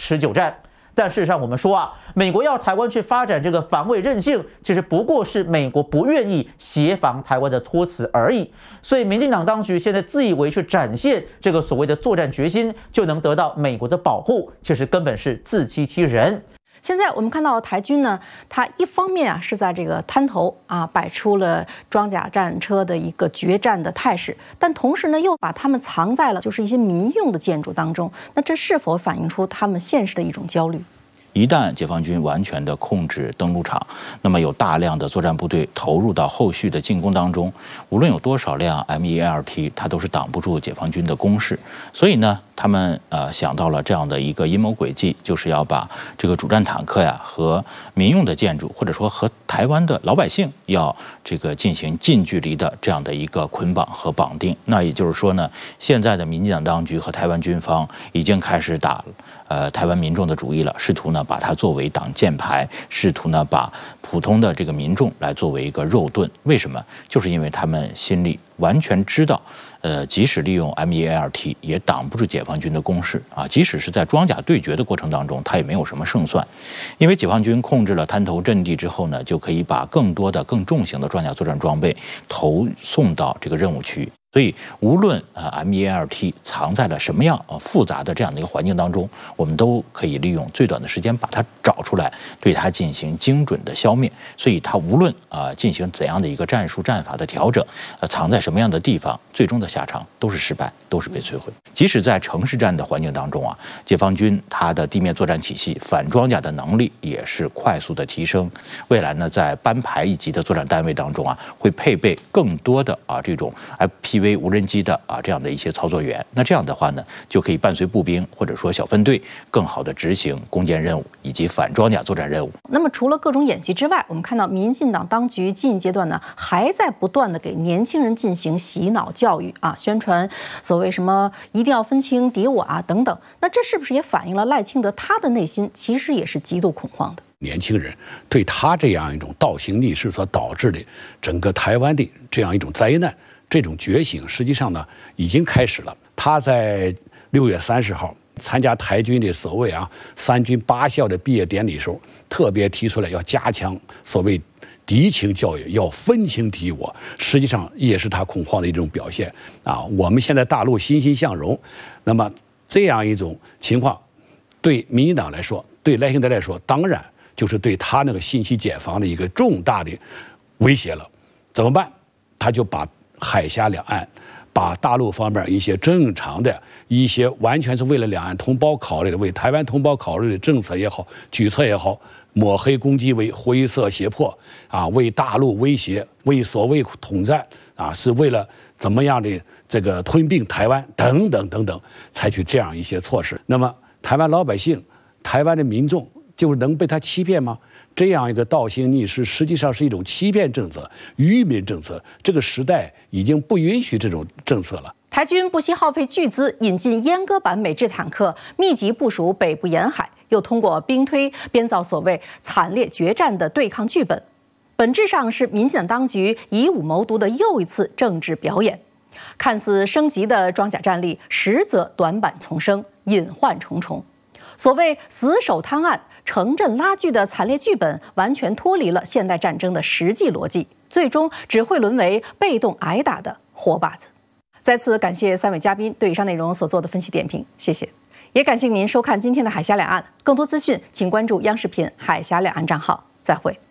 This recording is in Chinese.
持久战。但事实上，我们说啊，美国要台湾去发展这个防卫韧性，其实不过是美国不愿意协防台湾的托词而已。所以，民进党当局现在自以为去展现这个所谓的作战决心，就能得到美国的保护，其实根本是自欺欺人。 现在我们看到台军呢，它一方面是在这个滩头摆出了装甲战车的一个决战的态势，但同时呢又把他们藏在了就是一些民用的建筑当中。那这是否反映出他们现实的一种焦虑？ 一旦解放军完全的控制登陆场，那么有大量的作战部队投入到后续的进攻当中，无论有多少辆 MEALT， 它都是挡不住解放军的攻势。所以呢，他们想到了这样的一个阴谋诡计，就是要把这个主战坦克呀和民用的建筑，或者说和台湾的老百姓要这个进行近距离的这样的一个捆绑和绑定。那也就是说呢，现在的民进党当局和台湾军方已经开始打台湾民众的主意了，试图呢把它作为挡箭牌，试图呢把普通的这个民众来作为一个肉盾。为什么？就是因为他们心里完全知道，即使利用 MEALT 也挡不住解放军的攻势啊！即使是在装甲对决的过程当中，他也没有什么胜算，因为解放军控制了滩头阵地之后呢，就可以把更多的更重型的装甲作战装备投送到这个任务区域。所以，无论MEALT 藏在了什么样复杂的这样的一个环境当中，我们都可以利用最短的时间把它找出来，对它进行精准的消灭。所以，它无论进行怎样的一个战术战法的调整，藏在什么样的地方，最终的下场都是失败，都是被摧毁。即使在城市战的环境当中啊，解放军它的地面作战体系反装甲的能力也是快速的提升。未来呢，在班排一级的作战单位当中啊，会配备更多的这种 FPV无人机的这样的一些操作员，那这样的话呢，就可以伴随步兵或者说小分队，更好的执行攻坚任务以及反装甲作战任务。 那么除了各种演习之外，我们看到民进党当局近阶段呢，还在不断的给年轻人进行洗脑教育宣传所谓什么一定要分清敌我等等。那这是不是也反映了赖清德他的内心其实也是极度恐慌的？ 年轻人对他这样一种倒行逆施所导致的整个台湾的这样一种灾难，这种觉醒实际上呢已经开始了。他在6月30号参加台军的所谓3军8校的毕业典礼时候，特别提出来要加强所谓敌情教育，要分清敌我，实际上也是他恐慌的一种表现我们现在大陆欣欣向荣，那么这样一种情况，对民进党来说，对赖清德来说，当然就是对他那个信息茧房的一个重大的威胁了。怎么办？他就把海峡两岸，把大陆方面一些正常的一些完全是为了两岸同胞考虑的、为台湾同胞考虑的政策也好、举措也好，抹黑攻击为灰色胁迫为大陆威胁，为所谓统战是为了怎么样的这个吞并台湾等等等等，采取这样一些措施。那么台湾老百姓、台湾的民众就能被他欺骗吗？这样一个倒行逆施，实际上是一种欺骗政策、愚民政策。这个时代已经不允许这种政策了。 台军不惜耗费巨资引进阉割版美制坦克，密集部署北部沿海，又通过兵推编造所谓惨烈决战的对抗剧本，本质上是民进党当局以武谋独的又一次政治表演。看似升级的装甲战力，实则短板丛生，隐患重重。所谓死守滩岸、城镇拉锯的惨烈剧本，完全脱离了现代战争的实际逻辑，最终只会沦为被动挨打的活靶子。再次感谢3位嘉宾对以上内容所做的分析点评，谢谢。也感谢您收看今天的海峡两岸，更多资讯请关注央视频海峡两岸账号。再会。